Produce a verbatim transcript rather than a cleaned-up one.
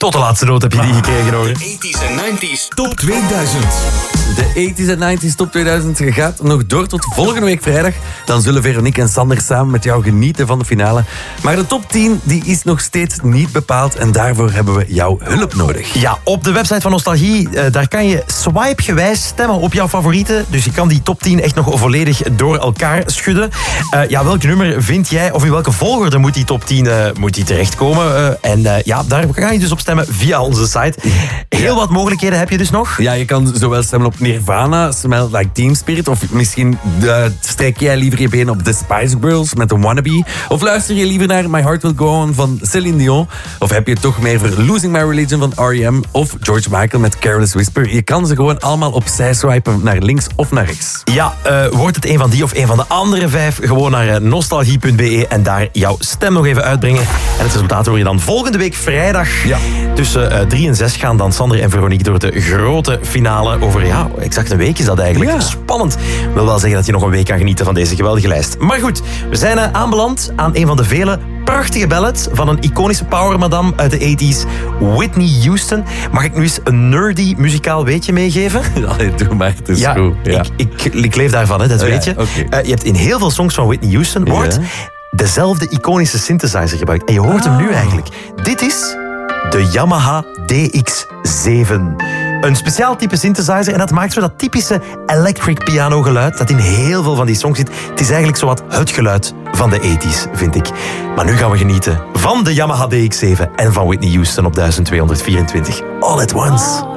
Tot de laatste noot heb je die gekregen, hoor. De tachtiger en negentiger Top tweeduizend. De tachtiger en negentiger Top tweeduizend gaat nog door tot volgende week vrijdag. Dan zullen Veronique en Sander samen met jou genieten van de finale. Maar de top tien die is nog steeds niet bepaald en daarvoor hebben we jouw hulp nodig. Ja, op de website van Nostalgie, uh, daar kan je swipe-gewijs stemmen op jouw favorieten. Dus je kan die top tien echt nog volledig door elkaar schudden. Uh, ja, welk nummer vind jij, of in welke volgorde moet die top tien uh, moet die terechtkomen? Uh, en uh, ja, daar kan je dus op stemmen via onze site. Heel wat mogelijkheden heb je dus nog. Ja, je kan zowel stemmen op Nirvana, Smell Like Teen Spirit, of misschien uh, strek jij liever je been op The Spice Girls met The Wannabe, of luister je liever naar My Heart Will Go On van Celine Dion, of heb je toch meer voor Losing My Religion van R E M of George Michael met Careless Whisper. Je kan ze gewoon allemaal opzij swipen, naar links of naar rechts. Ja, uh, wordt het een van die of een van de andere vijf, gewoon naar uh, nostalgie punt b e en daar jouw stem nog even uitbrengen. En het resultaat hoor je dan volgende week vrijdag. Ja. Tussen uh, drie en zes gaan dan Sander en Veronique door de grote finale over, ja, exact een week is dat eigenlijk. Ja. Spannend. Wil wel zeggen dat je nog een week kan genieten van deze geweldige lijst. Maar goed, we zijn uh, aanbeland aan een van de vele prachtige ballads van een iconische powermadam uit de tachtiger, Whitney Houston. Mag ik nu eens een nerdy muzikaal weetje meegeven? Allee, doe maar, het is Ja, goed. Ja. Ik, ik, ik leef daarvan, hè, dat Oh, weet ja, je. okay. Uh, je hebt in heel veel songs van Whitney Houston wordt Ja. dezelfde iconische synthesizer gebruikt. En je hoort hem nu eigenlijk. Dit is de Yamaha D X zeven. Een speciaal type synthesizer en dat maakt zo dat typische electric piano geluid dat in heel veel van die songs zit. Het is eigenlijk zowat het geluid van de tachtiger, vind ik. Maar nu gaan we genieten van de Yamaha D X zeven en van Whitney Houston op duizend tweehonderdvierentwintig. All at Once.